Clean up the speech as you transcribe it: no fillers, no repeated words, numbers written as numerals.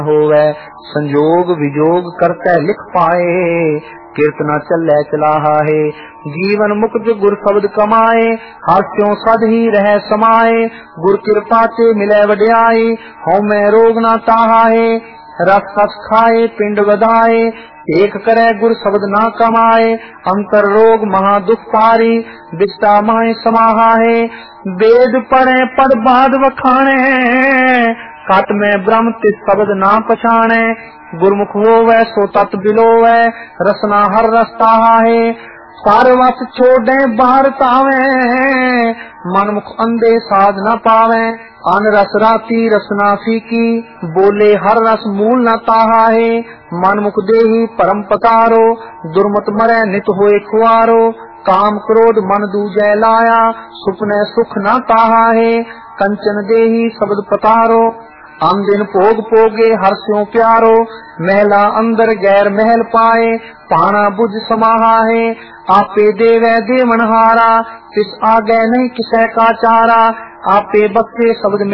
होवे संजोग विजोग करते लिख पाए कीर्तना चले चलाहा है जीवन मुक्त गुर शब्द कमाए हास्यों सद ही रह समाए गुर कृपा ते मिले वड्याई हौ मैं रोग ना ताहा है रस खस खाए पिंड वधाए एक करे गुर शब्द ना कमाए अंतर रोग महा दुख पारी बिस्ता माए समाहा है वेद पढ़े पढ़ बाद वखाणे काट में ब्रह्म तिस शब्द ना पछाणे गुरमुख होवे सो तत् बिलोवे रसना हर रस्ता है सारवस छोड़े बाहर तावे मनमुख अंधे साध न पावे अन रस राती रसना फीकी बोले हर रस मूल न ताहा है मनमुख देही परम पतारो दुर्मत मरे नित होए खुआरो काम क्रोध मन दूजे लाया सुपने सुख न ताहा है कंचन देही शब्द पतारो हम दिन भोग पोगे हर्ष्यों प्यारो महला अंदर गैर महल पाए पाना बुझ समाहा है आपे देवे देवनहारा किस आगे नहीं किसे का चारा आपे बक्से शब्द